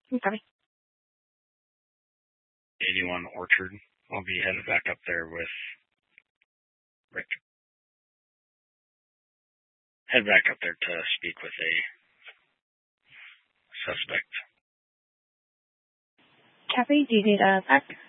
Copy. 81 Orchard. I'll be headed back up there with Rick. Head back up there to speak with a suspect. Copy. Do you need a back?